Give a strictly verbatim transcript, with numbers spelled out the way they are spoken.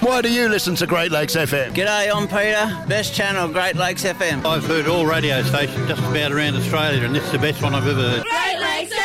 Why do you listen to Great Lakes F M? G'day, I'm Peter. Best channel, Great Lakes F M. I've heard all radio stations just about around Australia, and this is the best one I've ever heard. Great Lakes